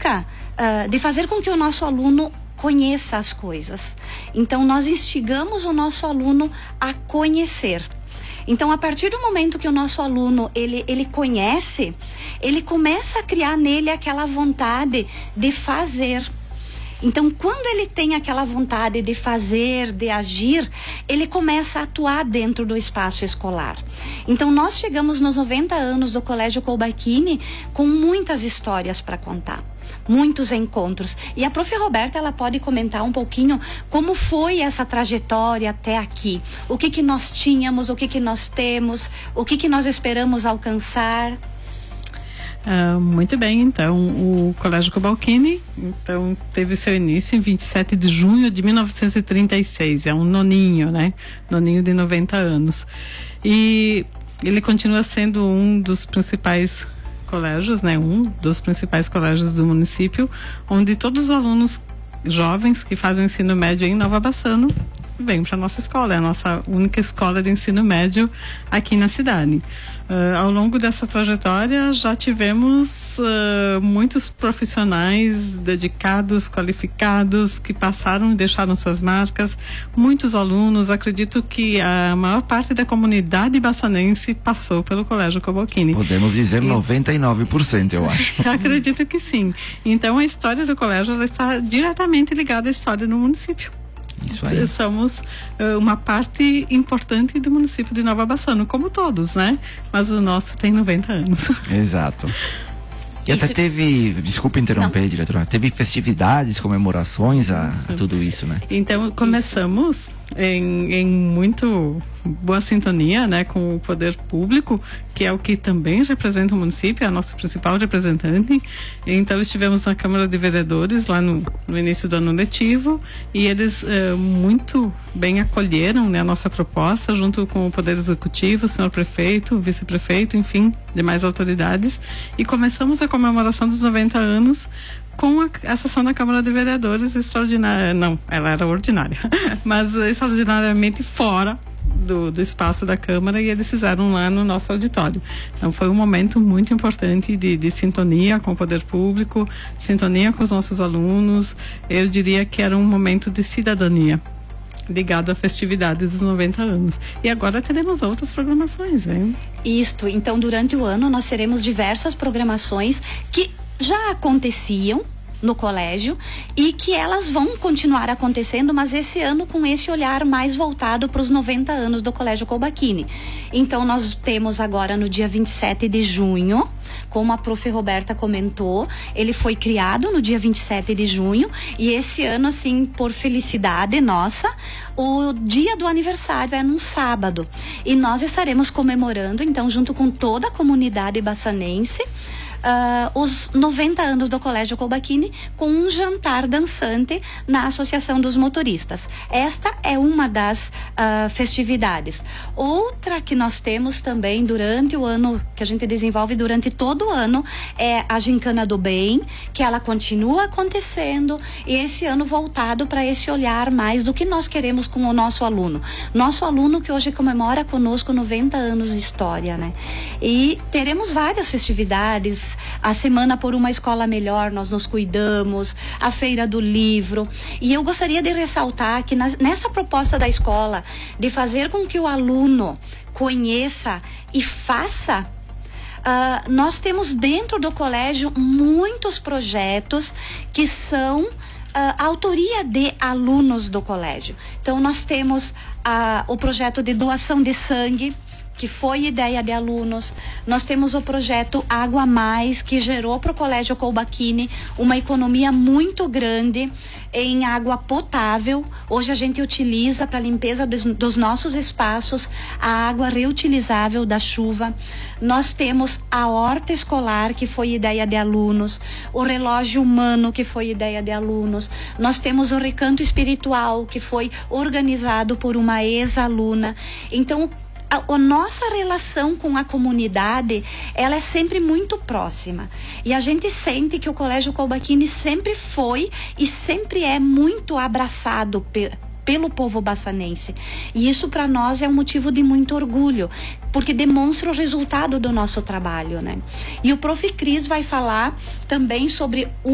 busca de fazer com que o nosso aluno conheça as coisas. Então, nós instigamos o nosso aluno a conhecer. Então, a partir do momento que o nosso aluno, ele conhece, ele começa a criar nele aquela vontade de fazer. Então, quando ele tem aquela vontade de fazer, de agir, ele começa a atuar dentro do espaço escolar. Então, nós chegamos nos 90 anos do Colégio Coubaquini com muitas histórias para contar. Muitos encontros. E a prof. Roberta, ela pode comentar um pouquinho como foi essa trajetória até aqui. O que nós tínhamos, o que nós temos, o que nós esperamos alcançar. Muito bem, então, o Colégio Coubaquini, então, teve seu início em 27 de junho de 1936, é um noninho, né? Noninho de 90 anos. E ele continua sendo um dos principais colégios, né? Um dos principais colégios do município, onde todos os alunos jovens que fazem o ensino médio em Nova Bassano vem para a nossa escola, é a nossa única escola de ensino médio aqui na cidade. Ao longo dessa trajetória já tivemos muitos profissionais dedicados, qualificados, que passaram e deixaram suas marcas, muitos alunos. Acredito que a maior parte da comunidade bassanense passou pelo Colégio Coubaquini. Podemos dizer 99%, eu acho. Acredito que sim. Então a história do colégio, ela está diretamente ligada à história do município. Isso aí. Somos uma parte importante do município de Nova Bassano, como todos, né? Mas o nosso tem 90 anos. Exato. E até teve, desculpa interromper, diretora, teve festividades, comemorações a tudo isso, né? Então, começamos em muito boa sintonia, né, com o poder público, que é o que também representa o município, é o nosso principal representante. Então, estivemos na Câmara de Vereadores lá no início do ano letivo, e eles muito bem acolheram, né, a nossa proposta, junto com o Poder Executivo, o senhor prefeito, o vice-prefeito, enfim, demais autoridades, e começamos a comemoração dos 90 anos com a sessão da Câmara de Vereadores extraordinária. Não, ela era ordinária, mas extraordinariamente fora do espaço da Câmara, e eles fizeram lá no nosso auditório. Então foi um momento muito importante de sintonia com o poder público, sintonia com os nossos alunos. Eu diria que era um momento de cidadania ligado à festividade dos 90 anos. E agora teremos outras programações, né? Isto, então durante o ano nós teremos diversas programações que já aconteciam no colégio e que elas vão continuar acontecendo, mas esse ano com esse olhar mais voltado para os 90 anos do Colégio Coubaquini. Então nós temos agora no dia 27 de junho, como a prof. Roberta comentou, ele foi criado no dia 27 de junho, e esse ano, assim, por felicidade nossa, o dia do aniversário é num sábado, e nós estaremos comemorando, então, junto com toda a comunidade bassanense, os 90 anos do Colégio Coubaquini, com um jantar dançante na Associação dos Motoristas. Esta é uma das festividades. Outra que nós temos também durante o ano, que a gente desenvolve durante todo o ano, é a Gincana do Bem, que ela continua acontecendo, e esse ano voltado para esse olhar mais do que nós queremos com o nosso aluno. Nosso aluno que hoje comemora conosco 90 anos de história, né? E teremos várias festividades. A Semana por uma Escola Melhor, nós nos cuidamos, a Feira do Livro. E eu gostaria de ressaltar que nessa proposta da escola de fazer com que o aluno conheça e faça, nós temos dentro do colégio muitos projetos que são a autoria de alunos do colégio. Então nós temos o projeto de doação de sangue, que foi ideia de alunos. Nós temos o projeto Água a Mais, que gerou para o Colégio Coubaquini uma economia muito grande em água potável. Hoje a gente utiliza para a limpeza dos nossos espaços a água reutilizável da chuva. Nós temos a horta escolar, que foi ideia de alunos, o relógio humano, que foi ideia de alunos. Nós temos o recanto espiritual, que foi organizado por uma ex-aluna. Então, a nossa relação com a comunidade, ela é sempre muito próxima, e a gente sente que o Colégio Coubaquini sempre foi e sempre é muito abraçado pelo povo bassanense, e isso para nós é um motivo de muito orgulho, porque demonstra o resultado do nosso trabalho, né? E o prof. Cris vai falar também sobre